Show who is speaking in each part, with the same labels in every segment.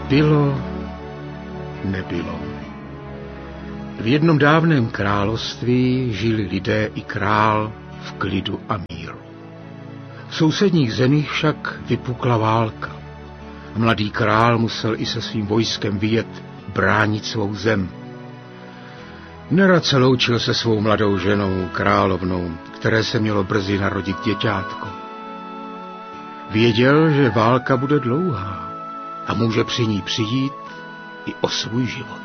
Speaker 1: Bylo, nebylo. V jednom dávném království žili lidé i král v klidu a míru. V sousedních zemích však vypukla válka. Mladý král musel i se svým vojskem vyjet bránit svou zem. Nerad se loučil se svou mladou ženou, královnou, které se mělo brzy narodit děťátko. Věděl, že válka bude dlouhá a může při ní přijít i o svůj život.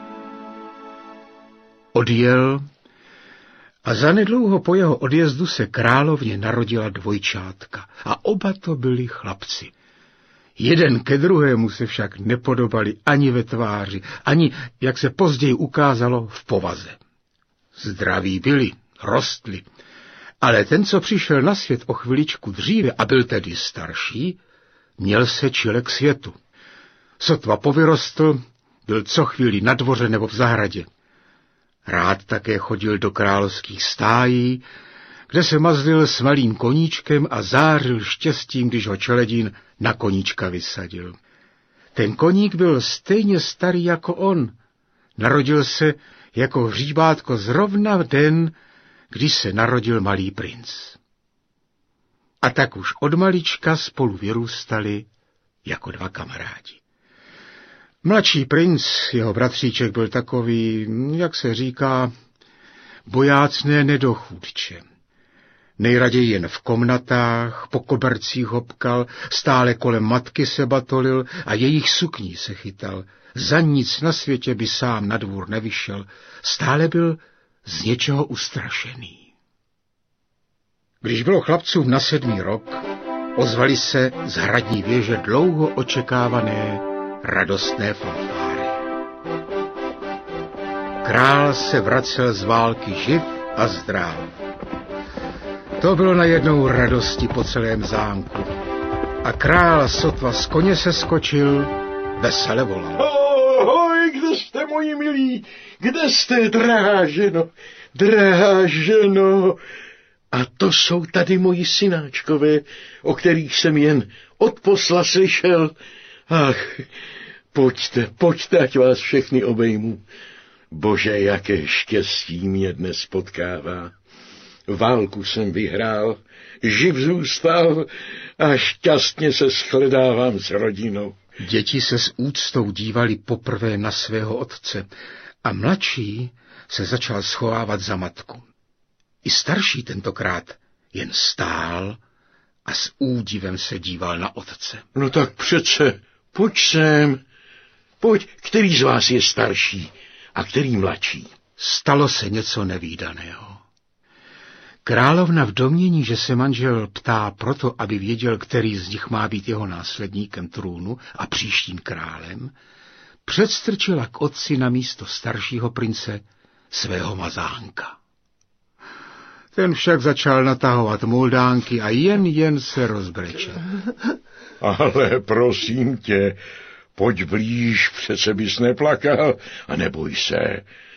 Speaker 1: Odjel a zanedlouho po jeho odjezdu se královně narodila dvojčátka a oba to byli chlapci. Jeden ke druhému se však nepodobali ani ve tváři, ani, jak se později ukázalo, v povaze. Zdraví byli, rostli, ale ten, co přišel na svět o chviličku dříve a byl tedy starší, měl se čile k světu. Sotva povyrostl, byl co chvíli na dvoře nebo v zahradě. Rád také chodil do královských stájí, kde se mazlil s malým koníčkem a zářil štěstím, když ho čeledín na koníčka vysadil. Ten koník byl stejně starý jako on. Narodil se jako hříbátko zrovna v den, kdy se narodil malý princ. A tak už od malička spolu vyrůstali jako dva kamarádi. Mladší princ, jeho bratříček, byl takový, jak se říká, bojácné nedochůdče. Nejraději jen v komnatách, po kobercích hopkal, stále kolem matky se batolil a jejich sukní se chytal. Za nic na světě by sám na dvůr nevyšel, stále byl z něčeho ustrašený. Když bylo chlapcům na 7. rok, ozvali se z hradní věže dlouho očekávané radostné fanfáry. Král se vracel z války živ a zdrav. To bylo najednou radosti po celém zámku. A král sotva z koně se skočil, vesele volal.
Speaker 2: Ahoj, kde jste, moji milí? Kde jste, drahá ženo? Drahá ženo? A to jsou tady moji synáčkové, o kterých jsem jen od posla slyšel. Ach, pojďte, ať vás všechny obejmu. Bože, jaké štěstí mě dnes potkává. Válku jsem vyhrál, živ zůstal a šťastně se shledávám s rodinou.
Speaker 1: Děti se s úctou dívali poprvé na svého otce a mladší se začal schovávat za matku. I starší tentokrát jen stál a s údivem se díval na otce.
Speaker 2: No tak přece, pojď sem, pojď, který z vás je starší a který mladší?
Speaker 1: Stalo se něco nevídaného. Královna v domnění, že se manžel ptá proto, aby věděl, který z nich má být jeho následníkem trůnu a příštím králem, předstrčila k otci na místo staršího prince svého mazánka. Ten však začal natahovat moldánky a jen se rozbrečel.
Speaker 2: Ale prosím tě, pojď blíž, přece bys neplakal a neboj se.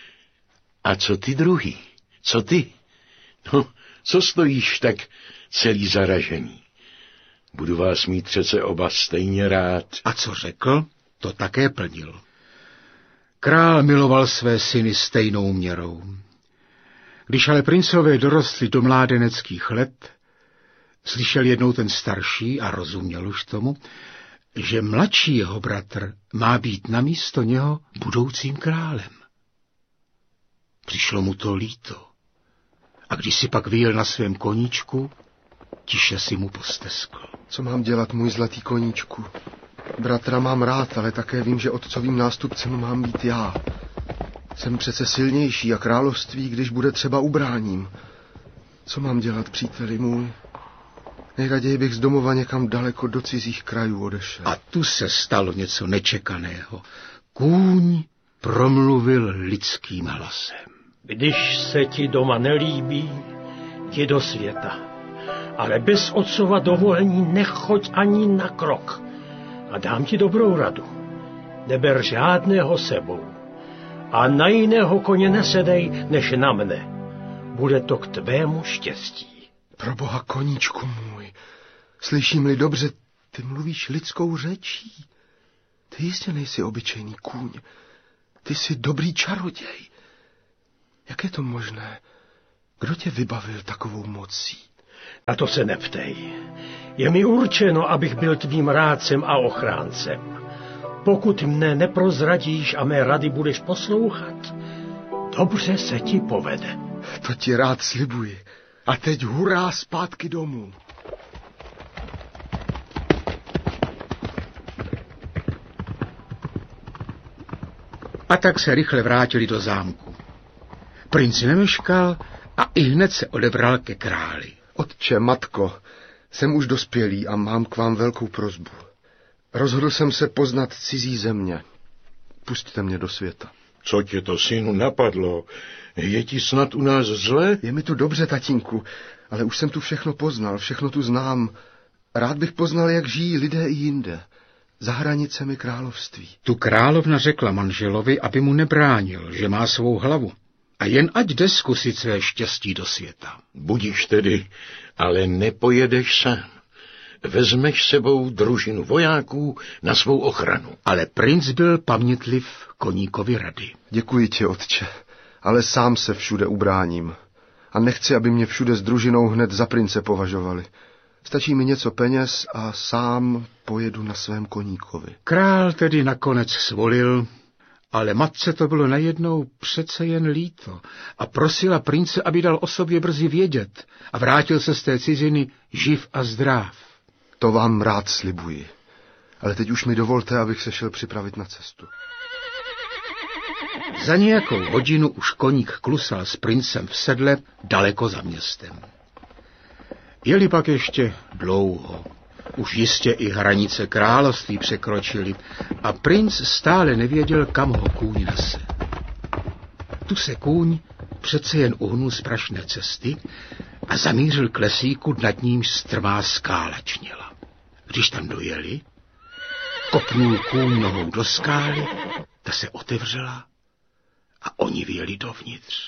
Speaker 2: A co ty druhý? Co ty? No, co stojíš tak celý zaražený? Budu vás mít přece oba stejně rád.
Speaker 1: A co řekl, to také plnil. Král miloval své syny stejnou měrou. Když ale princové dorostli do mládeneckých let, slyšel jednou ten starší a rozuměl už tomu, že mladší jeho bratr má být namísto něho budoucím králem. Přišlo mu to líto. A když si pak vyjel na svém koníčku, tiše si mu posteskl.
Speaker 3: Co mám dělat, můj zlatý koníčku? Bratra mám rád, ale také vím, že otcovým nástupcem mám být já. Jsem přece silnější a království, když bude třeba, ubráním. Co mám dělat, příteli můj? Nejraději bych z domova někam daleko do cizích krajů odešel.
Speaker 1: A tu se stalo něco nečekaného. Kůň promluvil lidským hlasem.
Speaker 4: Když se ti doma nelíbí, jdi do světa. Ale bez otcova dovolení nechoď ani na krok. A dám ti dobrou radu. Neber žádného sebou. A na jiného koně nesedej, než na mne. Bude to k tvému štěstí.
Speaker 3: Proboha, koníčku můj, slyším-li dobře, ty mluvíš lidskou řečí. Ty jistě nejsi obyčejný kůň. Ty jsi dobrý čaroděj. Jak je to možné? Kdo tě vybavil takovou mocí?
Speaker 4: Na to se neptej. Je mi určeno, abych byl tvým rádcem a ochráncem. Pokud mne neprozradíš a mé rady budeš poslouchat, dobře se ti povede.
Speaker 3: To ti rád slibuji. A teď hurá zpátky domů.
Speaker 1: A tak se rychle vrátili do zámku. Princ nemeškal a ihned se odebral ke králi.
Speaker 3: Otče, matko, jsem už dospělý a mám k vám velkou prosbu. Rozhodl jsem se poznat cizí země. Pusťte mě do světa.
Speaker 2: Co tě to, synu, napadlo? Je ti snad u nás zle?
Speaker 3: Je mi tu dobře, tatínku, ale už jsem tu všechno poznal, všechno tu znám. Rád bych poznal, jak žijí lidé i jinde, za hranicemi království.
Speaker 1: Tu královna řekla manželovi, aby mu nebránil, že má svou hlavu. A jen ať jde zkusit své štěstí do světa.
Speaker 2: Budíš tedy, ale nepojedeš sám. Vezmeš sebou družinu vojáků na svou ochranu.
Speaker 1: Ale princ byl pamětliv koníkovi rady.
Speaker 3: Děkuji ti, otče, ale sám se všude ubráním. A nechci, aby mě všude s družinou hned za prince považovali. Stačí mi něco peněz a sám pojedu na svém koníkovi.
Speaker 1: Král tedy nakonec svolil, ale matce to bylo najednou přece jen líto a prosila prince, aby dal o sobě brzy vědět a vrátil se z té ciziny živ a zdrav.
Speaker 3: To vám rád slibuji, ale teď už mi dovolte, abych se šel připravit na cestu.
Speaker 1: Za nějakou hodinu už koník klusal s princem v sedle daleko za městem. Jeli pak ještě dlouho. Už jistě i hranice království překročili a princ stále nevěděl, kam ho kůň nese. Tu se kůň přece jen uhnul z prašné cesty a zamířil k lesíku, nad nímž strmá skála čněla. Když tam dojeli, kopnul kůň nohou do skály, ta se otevřela a oni vjeli dovnitř.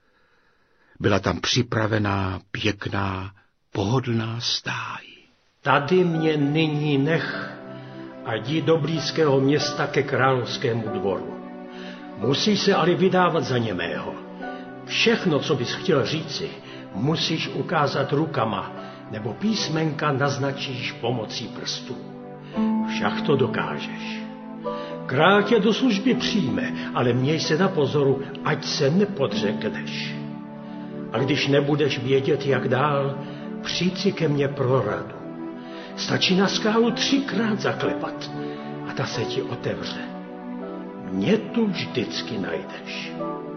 Speaker 1: Byla tam připravená, pěkná, pohodlná stáj.
Speaker 4: Tady mě nyní nech a jdi do blízkého města ke královskému dvoru. Musíš se ale vydávat za němého. Všechno, co bys chtěl říci, musíš ukázat rukama, nebo písmenka naznačíš pomocí prstů. Však to dokážeš. Král tě do služby přijme, ale měj se na pozoru, ať se nepodřekneš. A když nebudeš vědět, jak dál, přijď si ke mně pro radu. Stačí na skálu 3krát zaklepat a ta se ti otevře. Mě tu vždycky najdeš.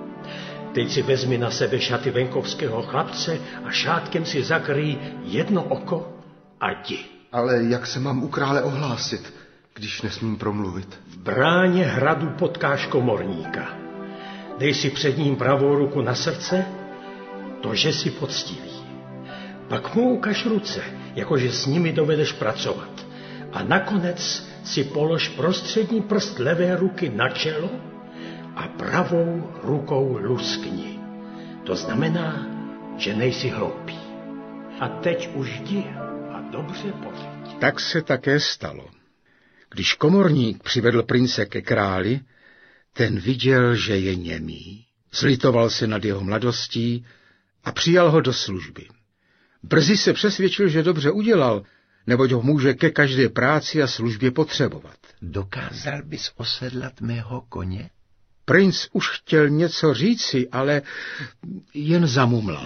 Speaker 4: Teď si vezmi na sebe šaty venkovského chlapce a šátkem si zakryj jedno oko a jdi.
Speaker 3: Ale jak se mám u krále ohlásit, když nesmím promluvit?
Speaker 4: V bráně hradu potkáš komorníka. Dej si před ním pravou ruku na srdce, to, že jsi poctivý. Pak mu ukaž ruce, jakože s nimi dovedeš pracovat. A nakonec si polož prostřední prst levé ruky na čelo a pravou rukou luskni. To znamená, že nejsi hloupý. A teď už jdi a dobře pořiď.
Speaker 1: Tak se také stalo. Když komorník přivedl prince ke králi, ten viděl, že je němý. Zlitoval se nad jeho mladostí a přijal ho do služby. Brzy se přesvědčil, že dobře udělal, neboť ho může ke každé práci a službě potřebovat.
Speaker 5: Dokázal bys osedlat mého koně?
Speaker 1: Princ už chtěl něco říci, ale jen zamumlal.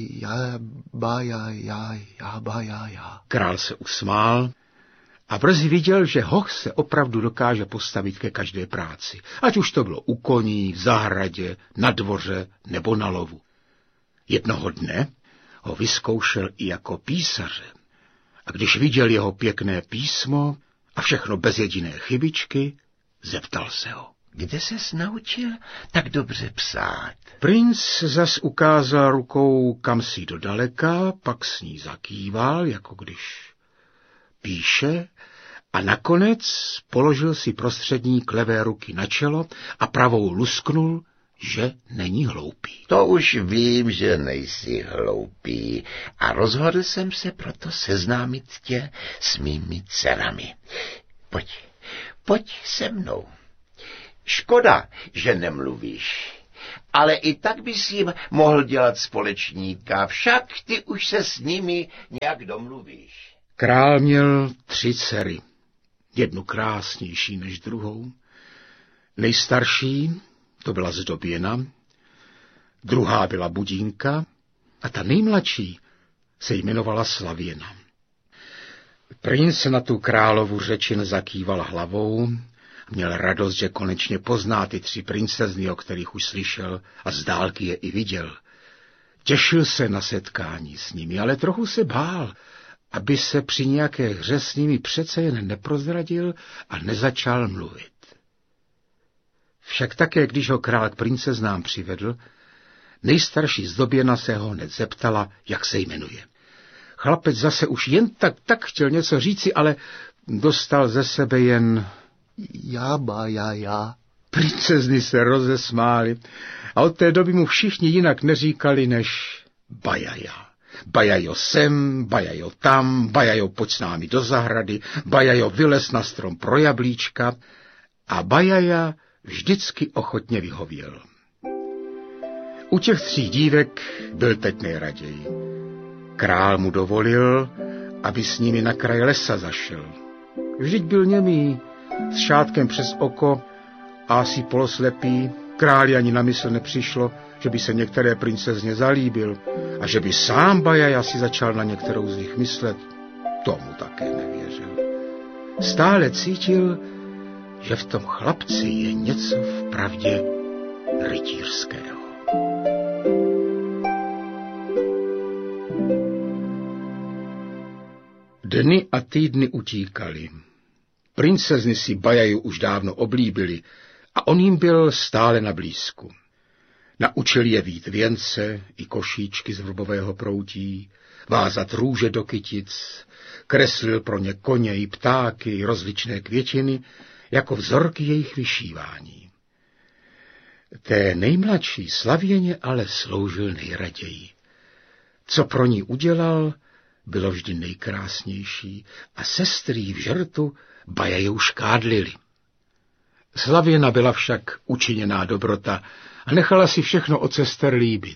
Speaker 3: Já.
Speaker 1: Král se usmál a brzy viděl, že hoch se opravdu dokáže postavit ke každé práci, ať už to bylo u koní, v zahradě, na dvoře nebo na lovu. Jednoho dne ho vyzkoušel i jako písaře. A když viděl jeho pěkné písmo a všechno bez jediné chybičky, zeptal se ho.
Speaker 5: Kde ses naučil tak dobře psát?
Speaker 1: Princ zas ukázal rukou kamsi do daleka, pak s ní zakýval, jako když píše, a nakonec položil si prostředník levé ruky na čelo a pravou lusknul, že není hloupý.
Speaker 5: To už vím, že nejsi hloupý a rozhodl jsem se proto seznámit tě s mými dcerami. pojď se mnou. Škoda, že nemluvíš, ale i tak bys jim mohl dělat společníka, však ty už se s nimi nějak domluvíš.
Speaker 1: Král měl 3 dcery, jednu krásnější než druhou. Nejstarší, to byla Zdoběna, druhá byla Budínka a ta nejmladší se jmenovala Slavěna. Princ na tu královu řečin zakýval hlavou, měl radost, že konečně pozná ty 3 princezny, o kterých už slyšel a z dálky je i viděl. Těšil se na setkání s nimi, ale trochu se bál, aby se při nějaké hře s nimi přece jen neprozradil a nezačal mluvit. Však také, když ho král k princeznám přivedl, nejstarší Zdoběna se ho hned zeptala, jak se jmenuje. Chlapec zase už jen tak chtěl něco říci, ale dostal ze sebe jen
Speaker 3: Já, Bajaja.
Speaker 1: Princezny se rozesmály a od té doby mu všichni jinak neříkali než Bajaja. Bajajo sem, Bajajo tam, Bajajo pojď s námi do zahrady, Bajajo vylez na strom pro jablíčka a Bajaja vždycky ochotně vyhověl. U těch 3 dívek byl teď nejraději. Král mu dovolil, aby s nimi na kraj lesa zašel. Vždyť byl němý, s šátkem přes oko a asi poloslepý. Králi ani na mysl nepřišlo, že by se některé princezně zalíbil a že by sám Bajaja si začal na některou z nich myslet. Tomu také nevěřil. Stále cítil, že v tom chlapci je něco vpravdě rytířského. Dny a týdny utíkaly. Princezny si Bajaju už dávno oblíbily a on jim byl stále na blízku. Naučil je vít věnce i košíčky z vrbového proutí, vázat růže do kytic, kreslil pro ně koně i ptáky, rozličné květiny, jako vzorky jejich vyšívání. Té nejmladší Slavěně ale sloužil nejraději. Co pro ní udělal, bylo vždy nejkrásnější a sestry v žertu Bajaju škádlili. Slavěna byla však učiněná dobrota a nechala si všechno od sester líbit.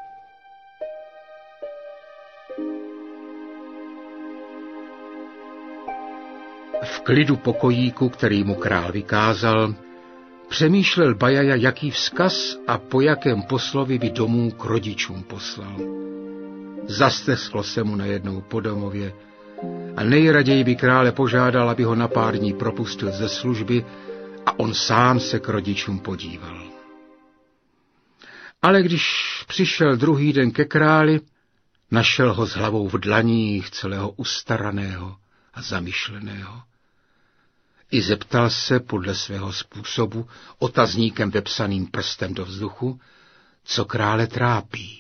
Speaker 1: V klidu pokojíku, který mu král vykázal, přemýšlel Bajaja, jaký vzkaz a po jakém poslovi by domů k rodičům poslal. Zastesklo se mu najednou po domově a nejraději by krále požádal, aby ho na pár dní propustil ze služby a on sám se k rodičům podíval. Ale když přišel druhý den ke králi, našel ho s hlavou v dlaních, celého ustaraného a zamyšleného. I zeptal se podle svého způsobu otazníkem vepsaným prstem do vzduchu, co krále trápí.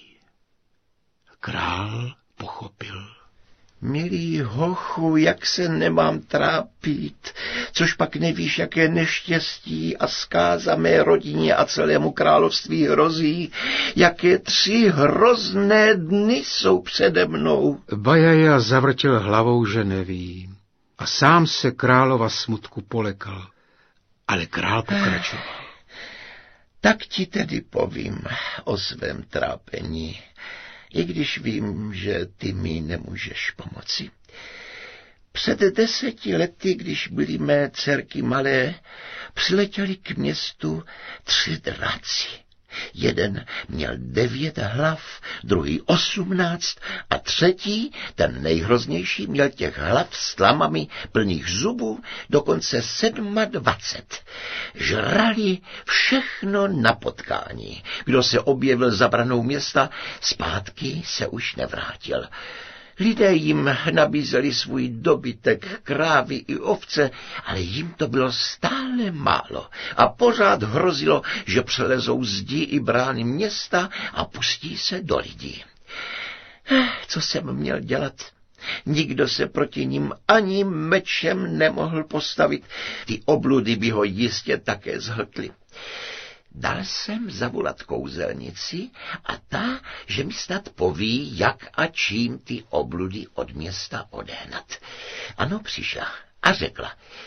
Speaker 1: Král pochopil.
Speaker 5: Milý hochu, jak se nemám trápit, což pak nevíš, jaké neštěstí a zkáza mé rodině a celému království hrozí, jaké 3 hrozné dny jsou přede mnou.
Speaker 1: Bajaja zavrtěl hlavou, že neví, a sám se králova smutku polekal, ale král pokračoval.
Speaker 5: Tak ti tedy povím o svém trápení, i když vím, že ty mi nemůžeš pomoci. Před 10 lety, když byly mé dcerky malé, přiletěli k městu 3 draci. Jeden měl 9 hlav, druhý 18 a třetí, ten nejhroznější, měl těch hlav s tlamami plných zubů, dokonce 27. Žrali všechno na potkání. Kdo se objevil za branou města, zpátky se už nevrátil. Lidé jim nabízeli svůj dobytek, krávy i ovce, ale jim to bylo stále málo a pořád hrozilo, že přelezou zdi i brány města a pustí se do lidí. Co jsem měl dělat? Nikdo se proti nim ani mečem nemohl postavit. Ty obludy by ho jistě také zhltly. Dal jsem zavolat kouzelnici a ta, že mi snad poví, jak a čím ty obludy od města odehnat. Ano, přišla a řekla,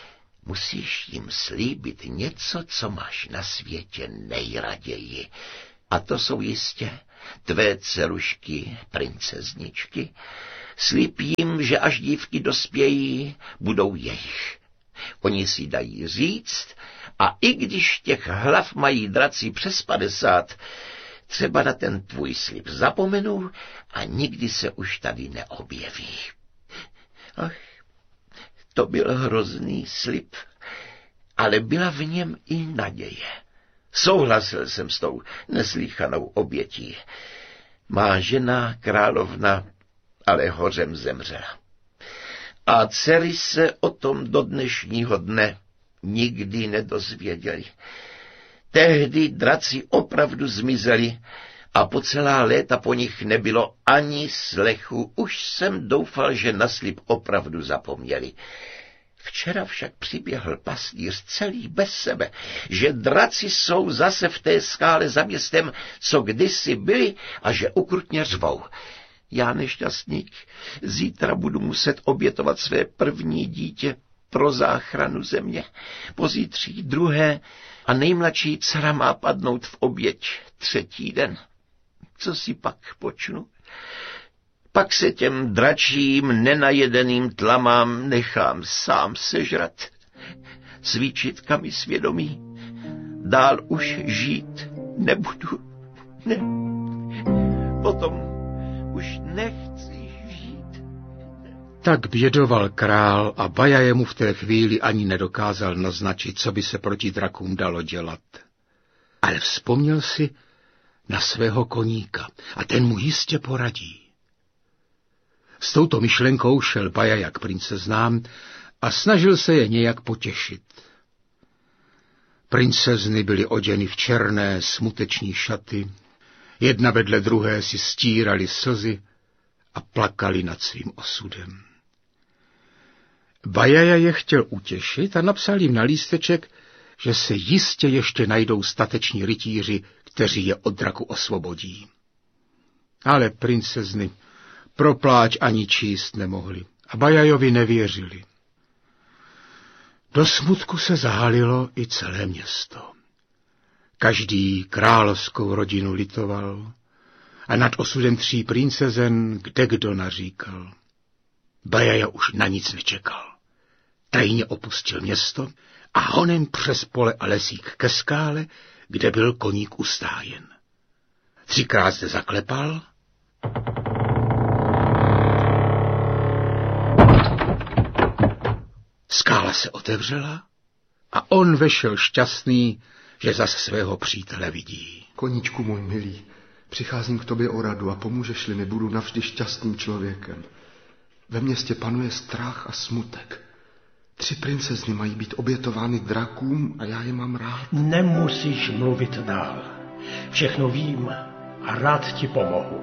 Speaker 5: musíš jim slíbit něco, co máš na světě nejraději. A to jsou jistě tvé dcerušky, princezničky. Slíb jim, že až dívky dospějí, budou jejich. Oni si dají říct, a i když těch hlav mají draci přes 50, třeba na ten tvůj slib zapomenou a nikdy se už tady neobjeví. Ach, to byl hrozný slib, ale byla v něm i naděje. Souhlasil jsem s tou neslýchanou obětí. Má žena, královna, ale hořem zemřela. A dcery se o tom do dnešního dne nikdy nedozvěděli. Tehdy draci opravdu zmizeli a po celá léta po nich nebylo ani slechu. Už jsem doufal, že na slib opravdu zapomněli. Včera však přiběhl pastýř celý bez sebe, že draci jsou zase v té skále za městem, co kdysi byli, a že ukrutně řvou. Já, nešťastník, zítra budu muset obětovat své první dítě pro záchranu země. Pozítří druhé a nejmladší dcera má padnout v oběť 3. den. Co si pak počnu? Pak se těm dračím nenajedeným tlamám nechám sám sežrat. S výčitkami svědomí dál už žít nebudu. Ne. Potom už nechci žít.
Speaker 1: Tak bědoval král a Bajaj mu v té chvíli ani nedokázal naznačit, co by se proti drakům dalo dělat. Ale vzpomněl si na svého koníka a ten mu jistě poradí. S touto myšlenkou šel Bajaj k princeznám a snažil se je nějak potěšit. Princezny byly oděny v černé, smuteční šaty, jedna vedle druhé si stírali slzy a plakali nad svým osudem. Bajaj je chtěl utěšit a napsal jim na lísteček, že se jistě ještě najdou stateční rytíři, kteří je od draku osvobodí. Ale princezny pro pláč ani číst nemohli a Bajajovi nevěřili. Do smutku se zahalilo i celé město. Každý královskou rodinu litoval a nad osudem 3 princezen kdekdo naříkal. Bajaja už na nic nečekal. Tajně opustil město a honem přes pole a lesík ke skále, kde byl koník ustájen. 3krát zde zaklepal skála se otevřela a on vešel šťastný, že zas svého přítele vidí.
Speaker 3: Koníčku můj milý, přicházím k tobě o radu a pomůžeš-li mi, budu navždy šťastným člověkem. Ve městě panuje strach a smutek. 3 princezny mají být obětovány drakům a já je mám rád.
Speaker 4: Nemusíš mluvit dál. Všechno vím a rád ti pomohu.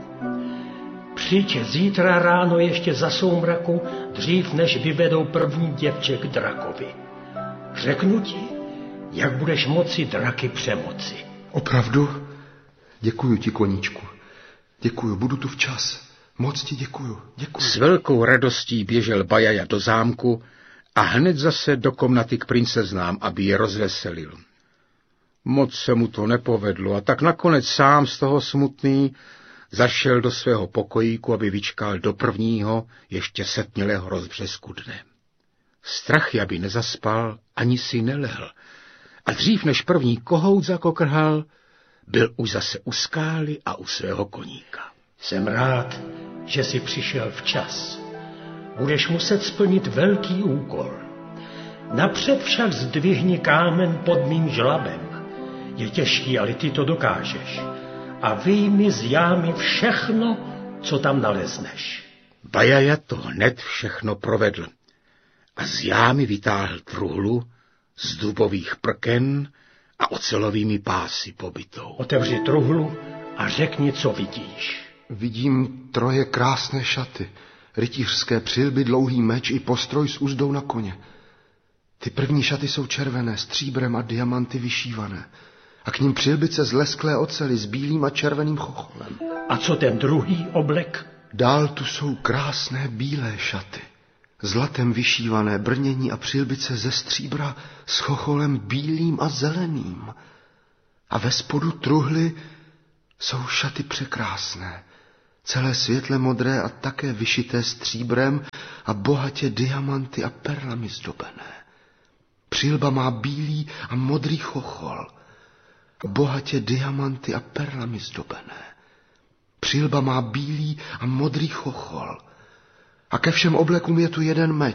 Speaker 4: Přijď zítra ráno ještě za soumraku, dřív než vyvedou první děvče k drakovi. Řeknu ti, jak budeš moci draky přemoci.
Speaker 3: Opravdu? Děkuju ti, koníčku. Děkuju, budu tu včas. Moc ti děkuju.
Speaker 1: S velkou radostí běžel Bajaja do zámku a hned zase do komnaty k princeznám, aby je rozveselil. Moc se mu to nepovedlo a tak nakonec sám z toho smutný zašel do svého pokojíku, aby vyčkal do prvního, ještě setmělého rozbřesku dne. Strach, aby nezaspal, ani si nelehl. A dřív než první kohout zakokrhal, byl už zase u skály a u svého koníka.
Speaker 4: Jsem rád, že jsi přišel včas. Budeš muset splnit velký úkol. Napřed však zdvihni kámen pod mým žlabem. Je těžký, ale ty to dokážeš. A vyjmi z jámy všechno, co tam nalezneš.
Speaker 1: Bajaja to hned všechno provedl a z jámy vytáhl truhlu z dubových prken a ocelovými pásy pobytou.
Speaker 4: Otevři truhlu a řekni, co vidíš.
Speaker 3: Vidím 3 krásné šaty, rytířské přilby, dlouhý meč i postroj s uzdou na koně. Ty první šaty jsou červené, stříbrem a diamanty vyšívané. A k ním přilbice z lesklé oceli s bílým a červeným chocholem.
Speaker 4: A co ten druhý oblek?
Speaker 3: Dál tu jsou krásné bílé šaty zlatem vyšívané brnění a přilbice ze stříbra s chocholem bílým a zeleným. A ve spodu truhly jsou šaty překrásné, celé světle modré a také vyšité stříbrem a bohatě diamanty a perlami zdobené. Přilba má bílý a modrý chochol, bohatě diamanty a perlami zdobené. Přilba má bílý a modrý chochol a ke všem oblekům je tu jeden meč.